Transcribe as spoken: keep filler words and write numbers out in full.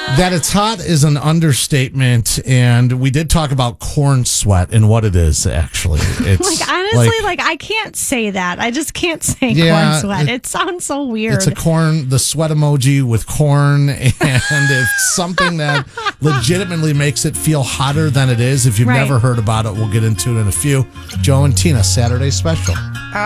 That it's hot is an understatement, and we did talk about corn sweat and what it is, actually. It's like, honestly, like, like, I can't say that. I just can't say yeah, corn sweat. It, it sounds so weird. It's a corn, the sweat emoji with corn, and it's something that legitimately makes it feel hotter than it is. If you've right. never heard about it, we'll get into it in a few. Joe and Tina, Saturday special.